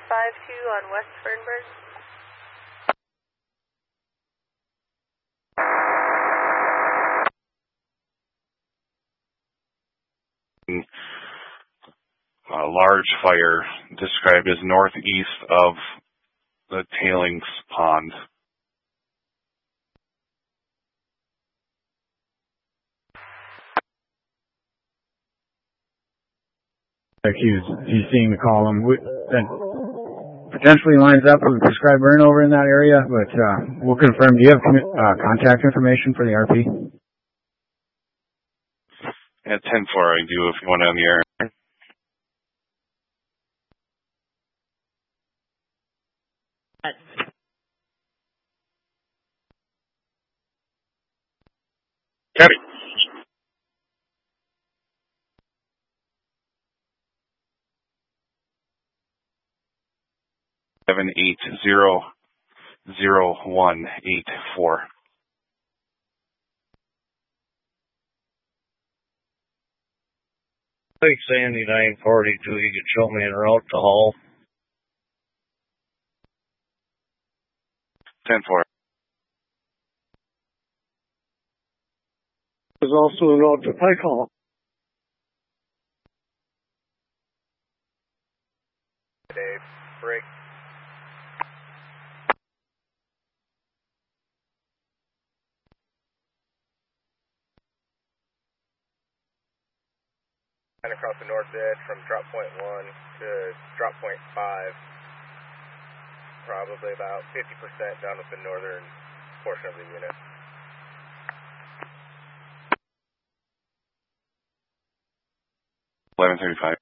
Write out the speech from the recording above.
on West Fernburg. A large fire described as northeast of the tailings pond. He's seeing the column that potentially lines up with prescribed burn over in that area, but we'll confirm. Do you have contact information for the RP? At 10-4, I do if you want it on the air. Copy. Seven 8-0-0-1-8-4. Lake Sandy 942, you can show me en route to Hall. 10-4. There's also en route to Pike Hall. Dave, break. And across the north edge from drop point 1 to drop point 5. Probably about 50% down with the northern portion of the unit. $11.35.